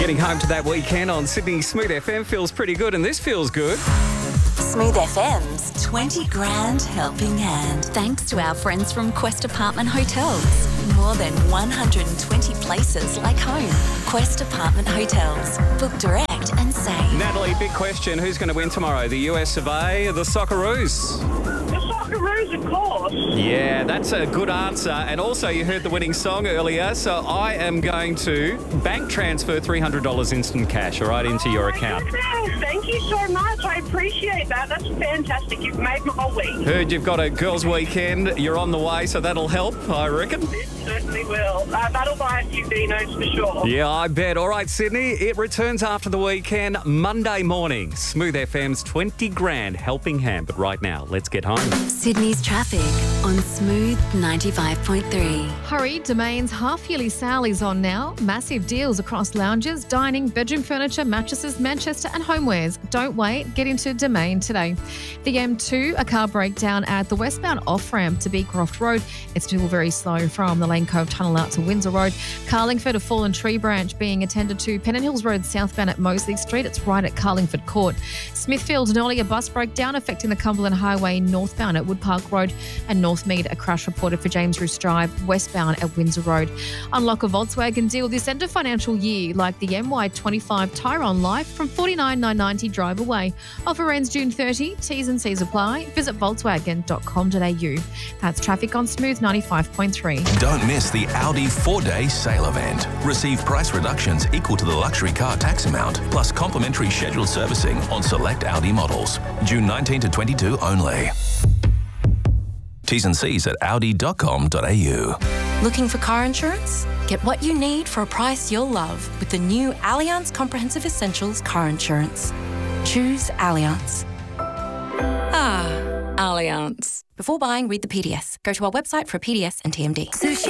Getting home to that weekend on Sydney Smooth FM feels pretty good, and this feels good. Smooth FM's 20 grand helping hand. Thanks to our friends from Quest Apartment Hotels. More than 120 places like home. Quest Apartment Hotels. Book direct and save. Natalie, big question. Who's going to win tomorrow? The US of A or the Socceroos? The Socceroos, of course. Yeah, that's a good answer. And also, you heard the winning song earlier, so I am going to bank transfer $300 instant cash, all right, into your account. Goodness, thank you so much. I appreciate that. That's fantastic. You've made my whole week. Heard you've got a girls' weekend. You're on the way, so that'll help, I reckon. It certainly will. That'll buy a few dinos for sure. Yeah, I bet. All right, Sydney, it returns after the weekend, Monday morning. Smooth FM's 20 grand helping hand. But right now, let's get home. Sydney's traffic on Smooth 95.3. Hurry, Domain's half-yearly sale is on now. Massive deals across lounges, dining, bedroom furniture, mattresses, Manchester and homewares. Don't wait, get into Domain today. The M2, a car breakdown at the westbound off-ramp to Beecroft Road. It's still very slow from the Lane Cove Tunnel out to Windsor Road. Carlingford, a fallen tree branch being attended to. Pennant Hills Road southbound at Moseley Street. It's right at Carlingford Court. Smithfield and Ollie, a bus breakdown affecting the Cumberland Highway northbound at Woodpark Road. And Northmead, a crash reported for James Roos Drive westbound at Windsor Road. Unlock a Volkswagen deal this end of financial year, like the MY25 Tyron Life from $49,990 drive away. Offer ends June 30. T's and C's apply. Visit volkswagen.com.au. That's traffic on Smooth 95.3. Don't miss the Audi 4-day sale event. Receive price reductions equal to the luxury car tax amount, plus complimentary scheduled servicing on select Audi models. June 19 to 22 only. T's and C's at audi.com.au. Looking for car insurance? Get what you need for a price you'll love with the new Allianz Comprehensive Essentials car insurance. Choose Allianz. Allianz. Before buying, read the PDS. Go to our website for a PDS and TMD. Sushi